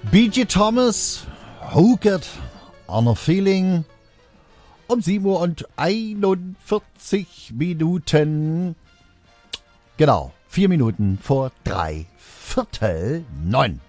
B.G. Thomas, Hooked on a Feeling, um 7:41 Minuten. Genau, 4 Minuten vor 8:45.